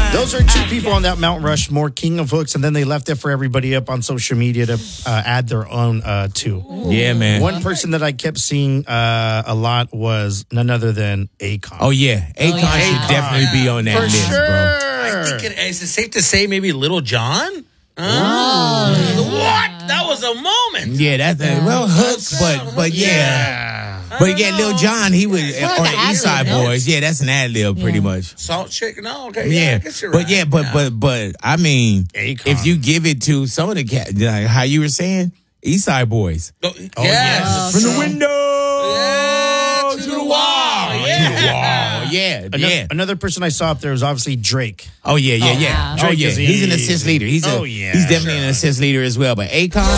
Those are two people on that Mount Rushmore, King of Hooks, and then they left it for everybody up on social media to add their own two. Yeah, man. One person that I kept seeing a lot was none other than Akon. Oh, yeah. Akon should definitely be on that For list, sure. bro. I think is it safe to say maybe Little John? What? That was a moment. Yeah, that's well, Hooks, but yeah. But yeah, Lil Jon, he was on the East Side Boys. Yeah, that's an ad lib pretty much. Salt chicken. No, okay. Yeah, I guess you're but right. yeah, but I mean, Akon. if you give it to some of the cats, like how you were saying, East Side Boys. Oh, yes. From the window to the wall. Yeah. Another person I saw up there was obviously Drake. Oh yeah. Drake Oh yeah. is He's an easy. assist leader. He's definitely an assist leader as well. But Akon.